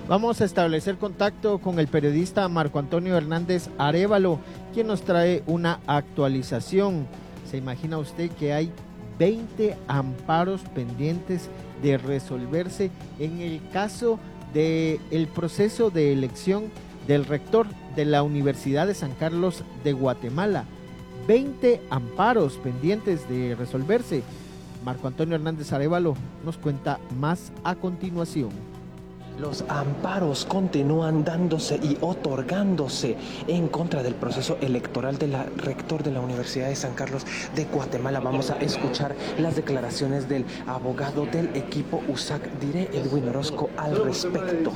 Vamos a establecer contacto con el periodista Marco Antonio Hernández Arévalo, quien nos trae una actualización. ¿Se imagina usted que hay 20 amparos pendientes de resolverse en el caso del proceso de elección del rector de la Universidad de San Carlos de Guatemala? 20 amparos pendientes de resolverse. Marco Antonio Hernández Arévalo nos cuenta más a continuación. Los amparos continúan dándose y otorgándose en contra del proceso electoral del rector de la Universidad de San Carlos de Guatemala. Vamos a escuchar las declaraciones del abogado del equipo USAC Dire, Edwin Orozco, al respecto.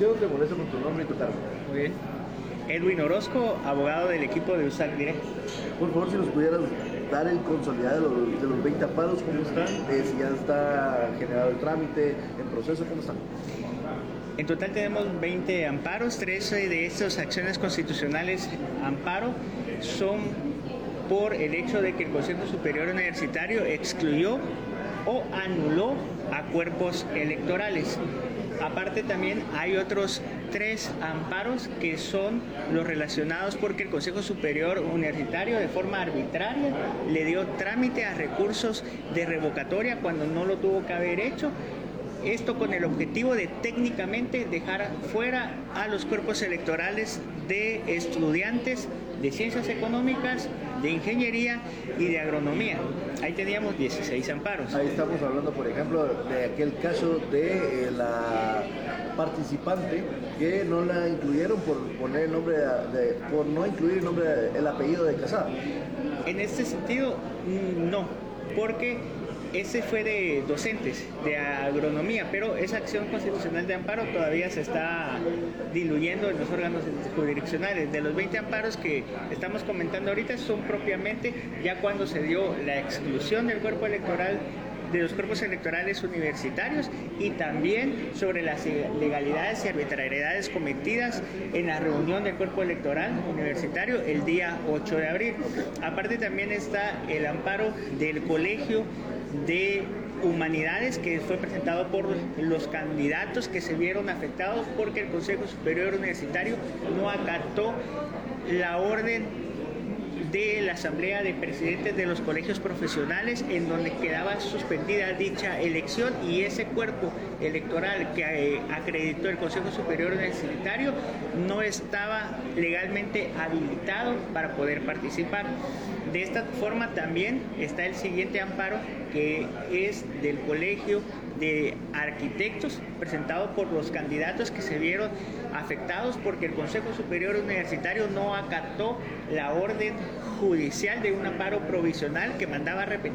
Muy bien. Edwin Orozco, abogado del equipo de USAC Dire. Por favor, si nos pudieran dar el consolidado de los 20 amparos, ¿cómo están? Si ya está generado el trámite, el proceso, ¿cómo están? En total tenemos 20 amparos, 13 de estas acciones constitucionales amparo son por el hecho de que el Consejo Superior Universitario excluyó o anuló a cuerpos electorales. Aparte también hay otros 3 amparos que son los relacionados porque el Consejo Superior Universitario de forma arbitraria le dio trámite a recursos de revocatoria cuando no lo tuvo que haber hecho. Esto con el objetivo de técnicamente dejar fuera a los cuerpos electorales de estudiantes de ciencias económicas, de ingeniería y de agronomía. Ahí teníamos 16 amparos. Ahí estamos hablando, por ejemplo, de aquel caso de la participante que no la incluyeron por poner el nombre por no incluir el apellido de Casada. En este sentido, no, porque ese fue de docentes, de agronomía, pero esa acción constitucional de amparo todavía se está diluyendo en los órganos jurisdiccionales. De los 20 amparos que estamos comentando ahorita son propiamente ya cuando se dio la exclusión del cuerpo electoral, de los cuerpos electorales universitarios, y también sobre las ilegalidades y arbitrariedades cometidas en la reunión del cuerpo electoral universitario el día 8 de abril. Aparte también está el amparo del Colegio de Humanidades, que fue presentado por los candidatos que se vieron afectados porque el Consejo Superior Universitario no acató la orden de la Asamblea de Presidentes de los Colegios Profesionales, en donde quedaba suspendida dicha elección, y ese cuerpo electoral que acreditó el Consejo Superior Universitario no estaba legalmente habilitado para poder participar. De esta forma también está el siguiente amparo, que es del Colegio de Arquitectos, presentado por los candidatos que se vieron afectados porque el Consejo Superior Universitario no acató la orden judicial de un amparo provisional que mandaba repetir